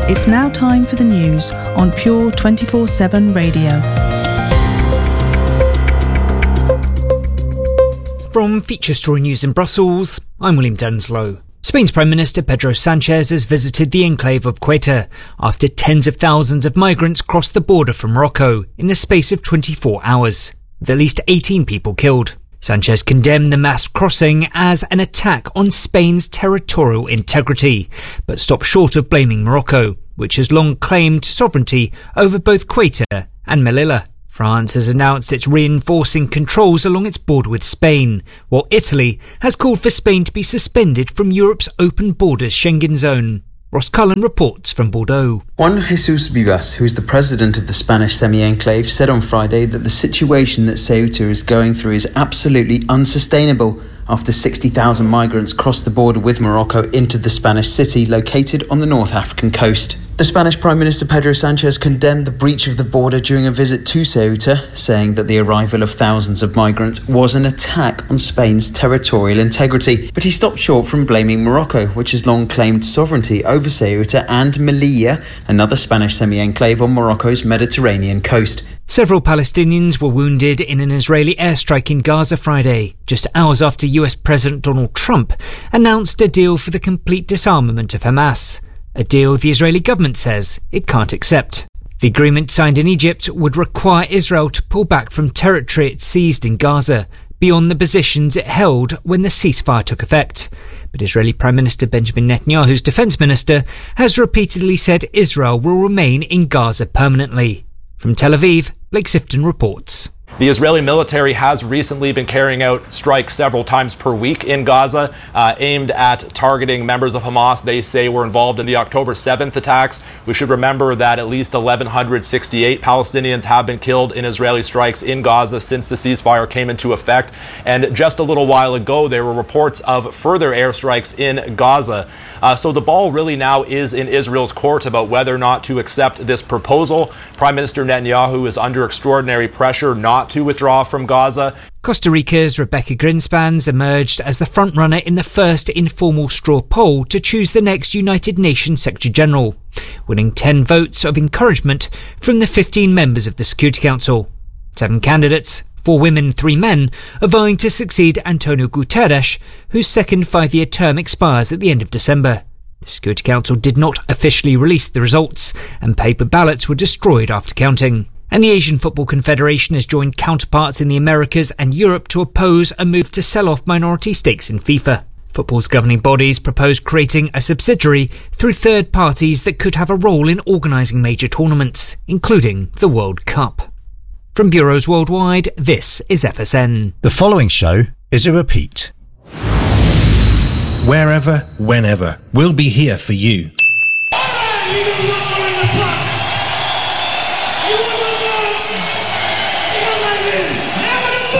It's now time for the news on Pure 24/7 Radio. From Feature Story News in Brussels, I'm William Denslow. Spain's Prime Minister Pedro Sánchez has visited the enclave of Ceuta after tens of thousands of migrants crossed the border from Morocco in the space of 24 hours, with at least 18 people killed. Sánchez condemned the mass crossing as an attack on Spain's territorial integrity, but stopped short of blaming Morocco, which has long claimed sovereignty over both Ceuta and Melilla. France has announced it's reinforcing controls along its border with Spain, while Italy has called for Spain to be suspended from Europe's open borders Schengen zone. Ross Cullen reports from Bordeaux. Juan Jesus Vivas, who is the president of the Spanish semi-enclave, said on Friday that the situation that Ceuta is going through is absolutely unsustainable after 60,000 migrants crossed the border with Morocco into the Spanish city located on the North African coast. The Spanish Prime Minister Pedro Sánchez condemned the breach of the border during a visit to Ceuta, saying that the arrival of thousands of migrants was an attack on Spain's territorial integrity. But he stopped short from blaming Morocco, which has long claimed sovereignty over Ceuta and Melilla, another Spanish semi-enclave on Morocco's Mediterranean coast. Several Palestinians were wounded in an Israeli airstrike in Gaza Friday, just hours after US President Donald Trump announced a deal for the complete disarmament of Hamas, a deal the Israeli government says it can't accept. The agreement signed in Egypt would require Israel to pull back from territory it seized in Gaza, beyond the positions it held when the ceasefire took effect. But Israeli Prime Minister Benjamin Netanyahu's defense minister has repeatedly said Israel will remain in Gaza permanently. From Tel Aviv, Blake Sifton reports. The Israeli military has recently been carrying out strikes several times per week in Gaza, aimed at targeting members of Hamas they say were involved in the October 7th attacks. We should remember that at least 1,168 Palestinians have been killed in Israeli strikes in Gaza since the ceasefire came into effect. And just a little while ago, there were reports of further airstrikes in Gaza. So the ball really now is in Israel's court about whether or not to accept this proposal. Prime Minister Netanyahu is under extraordinary pressure not to withdraw from Gaza. Costa Rica's Rebecca Grinspans emerged as the frontrunner in the first informal straw poll to choose the next United Nations Secretary-General, winning 10 votes of encouragement from the 15 members of the Security Council. 7 candidates, 4 women, 3 men, are vying to succeed Antonio Guterres, whose second 5-year term expires at the end of December. The Security Council did not officially release the results, and paper ballots were destroyed after counting. And the Asian Football Confederation has joined counterparts in the Americas and Europe to oppose a move to sell off minority stakes in FIFA. Football's governing bodies propose creating a subsidiary through third parties that could have a role in organising major tournaments, including the World Cup. From bureaus worldwide, this is FSN. The following show is a repeat. Wherever, whenever, we'll be here for you.